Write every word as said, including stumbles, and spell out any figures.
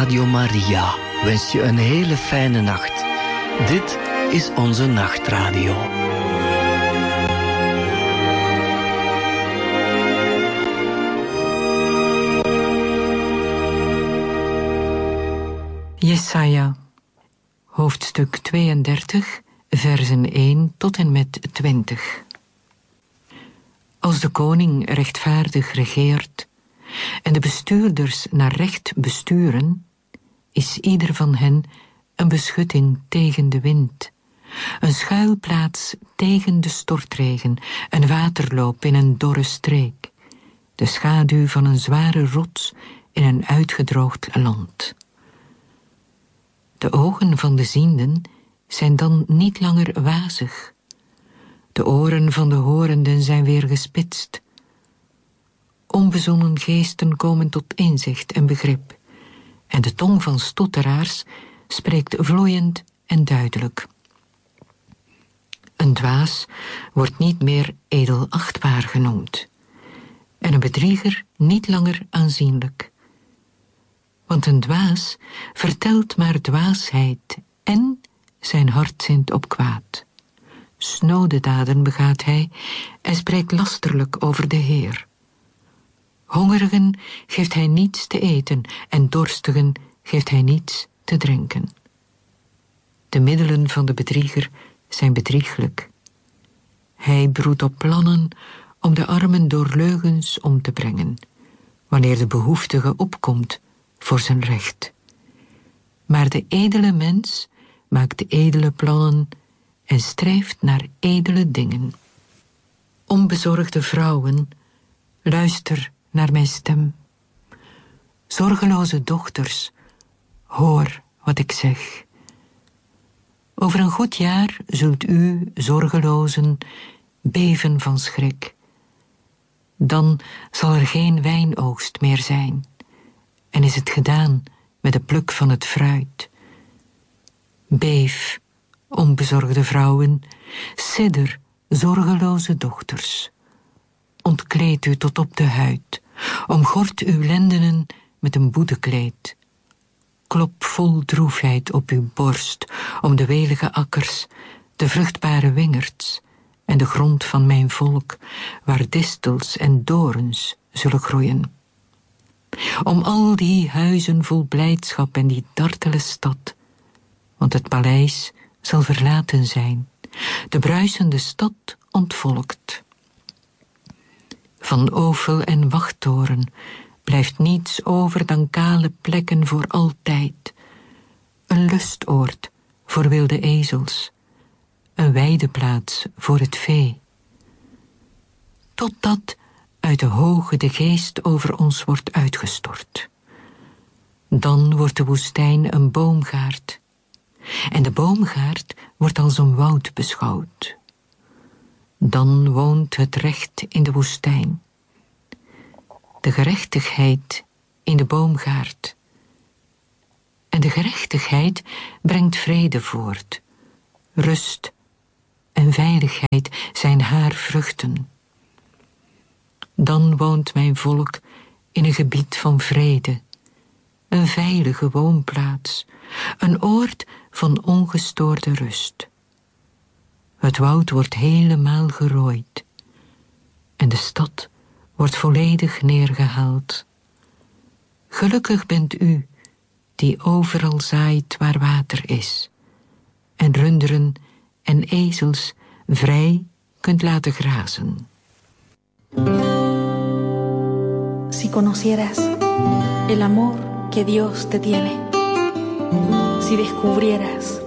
Radio Maria wens je een hele fijne nacht. Dit is onze nachtradio. Jesaja, hoofdstuk tweeëndertig, versen één tot en met twintig. Als de koning rechtvaardig regeert en de bestuurders naar recht besturen, is ieder van hen een beschutting tegen de wind, een schuilplaats tegen de stortregen, een waterloop in een dorre streek, de schaduw van een zware rots in een uitgedroogd land. De ogen van de zienden zijn dan niet langer wazig. De oren van de horenden zijn weer gespitst. Onbezonnen geesten komen tot inzicht en begrip, en de tong van stotteraars spreekt vloeiend en duidelijk. Een dwaas wordt niet meer edelachtbaar genoemd, en een bedrieger niet langer aanzienlijk. Want een dwaas vertelt maar dwaasheid en zijn hart zint op kwaad. Snode daden begaat hij en spreekt lasterlijk over de Heer. Hongerigen geeft hij niets te eten en dorstigen geeft hij niets te drinken. De middelen van de bedrieger zijn bedrieglijk. Hij broedt op plannen om de armen door leugens om te brengen, wanneer de behoeftige opkomt voor zijn recht. Maar de edele mens maakt edele plannen en streeft naar edele dingen. Onbezorgde vrouwen, luister naar mijn stem. Zorgeloze dochters, hoor wat ik zeg. Over een goed jaar zult u, zorgelozen, beven van schrik. Dan zal er geen wijnoogst meer zijn, en is het gedaan met de pluk van het fruit. Beef, onbezorgde vrouwen, sidder, zorgeloze dochters. Ontkleed u tot op de huid, omgord uw lendenen met een boedekleed. Klop vol droefheid op uw borst, om de welige akkers, de vruchtbare wingerds en de grond van mijn volk, waar distels en dorens zullen groeien. Om al die huizen vol blijdschap en die dartele stad, want het paleis zal verlaten zijn, de bruisende stad ontvolkt. Van Ofel en Wachttoren blijft niets over dan kale plekken voor altijd, een lustoord voor wilde ezels, een weideplaats voor het vee. Totdat uit de hoge de geest over ons wordt uitgestort. Dan wordt de woestijn een boomgaard, en de boomgaard wordt als een woud beschouwd. Dan woont het recht in de woestijn, de gerechtigheid in de boomgaard. En de gerechtigheid brengt vrede voort, rust en veiligheid zijn haar vruchten. Dan woont mijn volk in een gebied van vrede, een veilige woonplaats, een oord van ongestoorde rust. Het woud wordt helemaal gerooid en de stad wordt volledig neergehaald. Gelukkig bent u die overal zaait waar water is, en runderen en ezels vrij kunt laten grazen. Si conocieras el amor que Dios te tiene, si descubrieras